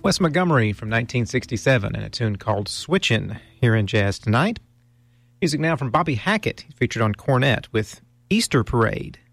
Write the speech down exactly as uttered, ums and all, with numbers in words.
Wes Montgomery from nineteen sixty-seven and a tune called Switchin' here in Jazz Tonight. Music now from Bobby Hackett, featured on cornet with Easter Parade.